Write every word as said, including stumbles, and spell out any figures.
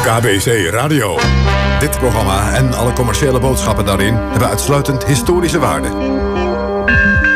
K B C Radio. Dit programma en alle commerciële boodschappen daarin hebben uitsluitend historische waarde.